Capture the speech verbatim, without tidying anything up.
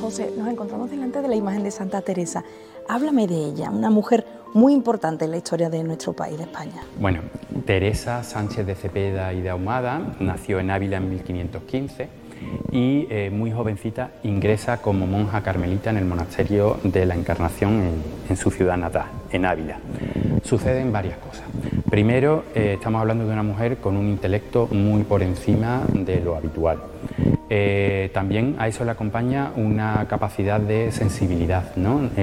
José, nos encontramos delante de la imagen de Santa Teresa. Háblame de ella, una mujer muy importante en la historia de nuestro país, de España. Bueno, Teresa Sánchez de Cepeda y de Ahumada nació en Ávila en mil quinientos quince y eh, muy jovencita ingresa como monja carmelita en el monasterio de la Encarnación en, en su ciudad natal, en Ávila. Suceden varias cosas. Primero, eh, estamos hablando de una mujer con un intelecto muy por encima de lo habitual. Eh, también a eso le acompaña una capacidad de sensibilidad, ¿no?